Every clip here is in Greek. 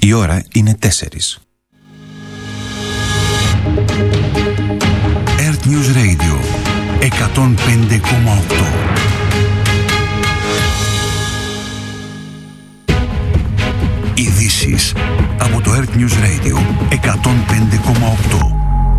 Η ώρα είναι 4. Earth News Radio 105,8. Ειδήσεις από το Earth News Radio 105,8.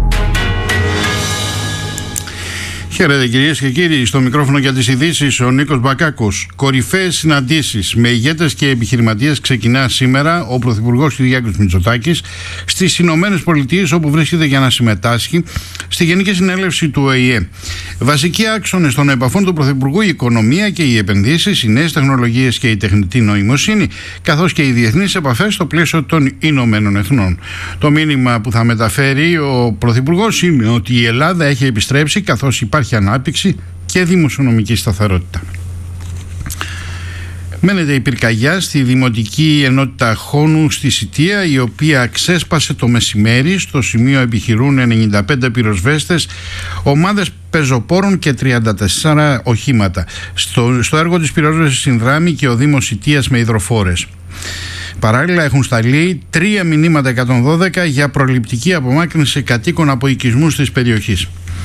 Χαίρετε κυρίες και κύριοι, στο μικρόφωνο για τις ειδήσεις ο Νίκος Μπακάκος. Κορυφαίες συναντήσεις με ηγέτες και επιχειρηματίες ξεκινά σήμερα ο Πρωθυπουργός Κυριάκος Μητσοτάκης στις Ηνωμένες Πολιτείες, όπου βρίσκεται για να συμμετάσχει στη Γενική Συνέλευση του ΟΗΕ. Βασικοί άξονες των επαφών του Πρωθυπουργού, η οικονομία και οι επενδύσεις, οι νέες τεχνολογίες και η τεχνητή νοημοσύνη, καθώς και οι διεθνείς επαφές στο πλαίσιο των Ηνωμένων Εθνών. Το μήνυμα που θα μεταφέρει ο Πρωθυπουργός είναι ότι η Ελλάδα έχει επιστρέψει, καθώς υπάρχει ανάπτυξη και δημοσιονομική σταθερότητα. Μένεται η πυρκαγιά στη Δημοτική Ενότητα Χόνου στη Σιτία, η οποία ξέσπασε το μεσημέρι. Στο σημείο επιχειρούν 95 πυροσβέστες, ομάδες πεζοπόρων και 34 οχήματα. Στο έργο της πυρόσβεσης συνδράμει και ο Δήμος Σιτίας με υδροφόρες. Παράλληλα έχουν σταλεί 3 μηνύματα 112 για προληπτική απομάκρυνση κατοίκων από οικισμούς της περιοχής.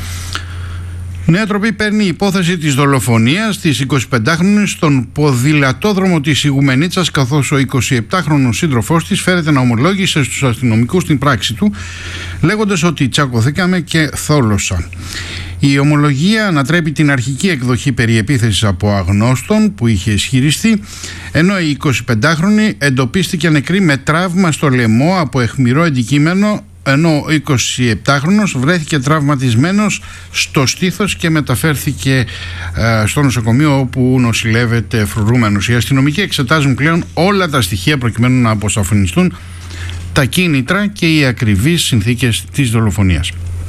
Νέα Τροπή παίρνει υπόθεση της δολοφονίας της 25χρονης στον ποδηλατόδρομο της Ιγουμενίτσας, καθώς ο 27χρονος σύντροφός της φέρεται να ομολόγησε στους αστυνομικούς την πράξη του, λέγοντας ότι τσακωθήκαμε και θόλωσα. Η ομολογία ανατρέπει την αρχική εκδοχή περί επίθεσης από αγνώστων που είχε ισχυριστεί, ενώ η 25χρονη εντοπίστηκε νεκρή με τραύμα στο λαιμό από αιχμηρό αντικείμενο, ενώ ο 27χρονος βρέθηκε τραυματισμένος στο στήθος και μεταφέρθηκε στο νοσοκομείο, όπου νοσηλεύεται φρουρούμενος. Οι αστυνομικοί εξετάζουν πλέον όλα τα στοιχεία προκειμένου να αποσαφινιστούν τα κίνητρα και οι ακριβείς συνθήκες της δολοφονίας.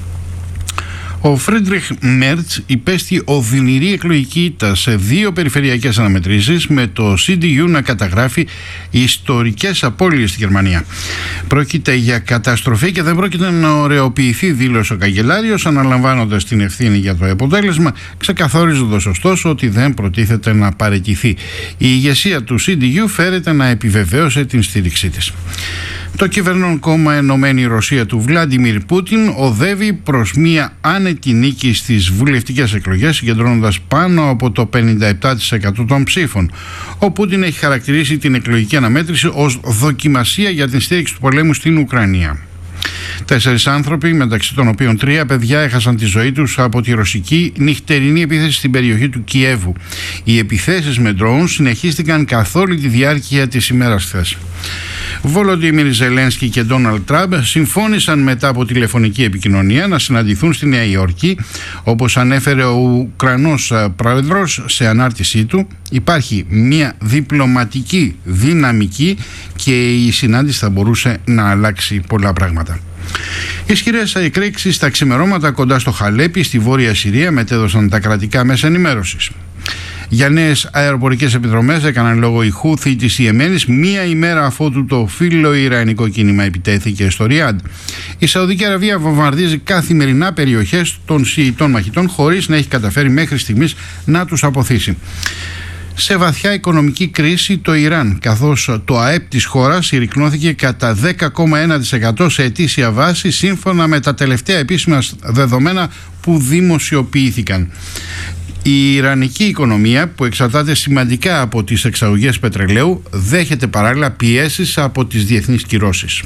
Ο Φρίντριχ Μέρτς υπέστη οδυνηρή εκλογική ήττα σε 2 περιφερειακές αναμετρήσεις, με το CDU να καταγράφει ιστορικές απώλειες στη Γερμανία. Πρόκειται για καταστροφή και δεν πρόκειται να ωρεοποιηθεί, δήλωσε ο καγκελάριος, αναλαμβάνοντας την ευθύνη για το αποτέλεσμα, ξεκαθαρίζοντας ωστόσο ότι δεν προτίθεται να παραιτηθεί. Η ηγεσία του CDU φέρεται να επιβεβαίωσε την στήριξή της. Το κυβερνών κόμμα Ενωμένη Ρωσία του Βλάντιμιρ Πούτιν οδεύει προς μία άνετη νίκη στις βουλευτικές εκλογές, συγκεντρώνοντας πάνω από το 57% των ψήφων. Ο Πούτιν έχει χαρακτηρίσει την εκλογική αναμέτρηση ως δοκιμασία για την στήριξη του πολέμου στην Ουκρανία. 4 άνθρωποι, μεταξύ των οποίων 3 παιδιά, έχασαν τη ζωή τους από τη ρωσική νυχτερινή επίθεση στην περιοχή του Κιέβου. Οι επιθέσεις με ντρόουν συνεχίστηκαν καθ' όλη τη διάρκεια της ημέρας χθες. Βολοντίμιρ Ζελένσκι και Ντόναλντ Τραμπ συμφώνησαν μετά από τηλεφωνική επικοινωνία να συναντηθούν στη Νέα Υόρκη. Όπως ανέφερε ο Ουκρανός πρόεδρος σε ανάρτησή του, υπάρχει μια διπλωματική δυναμική και η συνάντηση θα μπορούσε να αλλάξει πολλά πράγματα. Ισχυρές εκρήξεις στα ξημερώματα κοντά στο Χαλέπι στη Βόρεια Συρία μετέδωσαν τα κρατικά μέσα ενημέρωσης. Για νέες αεροπορικές επιδρομές έκαναν λόγο οι Χούθι της Ιεμένης, μία ημέρα αφότου το φιλο-ιρανικό κίνημα επιτέθηκε στο Ριάντ. Η Σαουδική Αραβία βομβαρδίζει καθημερινά περιοχές των Σιητών μαχητών, χωρίς να έχει καταφέρει μέχρι στιγμής να τους αποθήσει. Σε βαθιά οικονομική κρίση το Ιράν, καθώς το ΑΕΠ της χώρας συρρικνώθηκε κατά 10,1% σε ετήσια βάση, σύμφωνα με τα τελευταία επίσημα δεδομένα που δημοσιοποιήθηκαν. Η ιρανική οικονομία, που εξαρτάται σημαντικά από τις εξαγωγές πετρελαίου, δέχεται παράλληλα πιέσεις από τις διεθνείς κυρώσεις.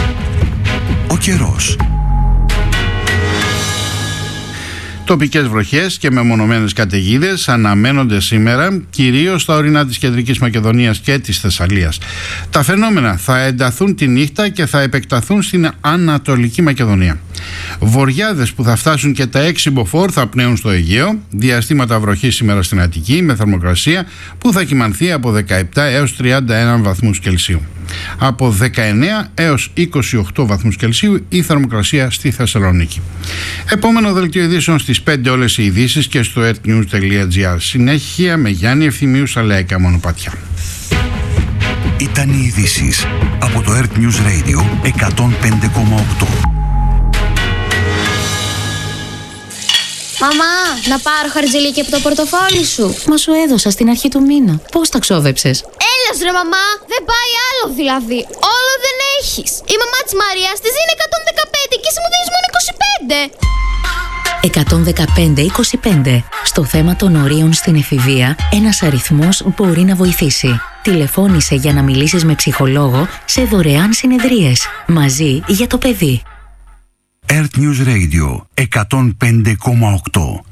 Ο καιρός. Τοπικές βροχές και μεμονωμένες καταιγίδες αναμένονται σήμερα, κυρίως στα ορεινά της Κεντρικής Μακεδονίας και της Θεσσαλίας. Τα φαινόμενα θα ενταθούν τη νύχτα και θα επεκταθούν στην Ανατολική Μακεδονία. Βοριάδες που θα φτάσουν και τα 6 μποφόρ θα πνέουν στο Αιγαίο, διαστήματα βροχής σήμερα στην Αττική, με θερμοκρασία που θα κυμανθεί από 17 έως 31 βαθμούς Κελσίου. Από 19 έως 28 βαθμούς Κελσίου η θερμοκρασία στη Θεσσαλονίκη. Επόμενο δελτίο ειδήσεων στις 5 όλες οι ειδήσεις και στο earthnews.gr. Συνέχεια με Γιάννη Ευθυμίου, Σαλαϊκά Μονοπάτια. Ήταν οι ειδήσεις από το Earth News Radio 105,8. Μαμά, να πάρω χαρτζηλίκι από το πορτοφόλι σου. Μα σου έδωσα στην αρχή του μήνα. Πώς τα ξόδεψες? Έλας ρε μαμά, δεν πάει άλλο δηλαδή. Όλο δεν έχεις? Η μαμά της Μαρίας της είναι 115 και εσύ μου δίνεις μόνο 25. 115-25. Στο θέμα των ορίων στην εφηβεία, ένας αριθμός μπορεί να βοηθήσει. Τηλεφώνησε για να μιλήσεις με ψυχολόγο σε δωρεάν συνεδρίες. Μαζί για το παιδί. Earth News Radio 105,8.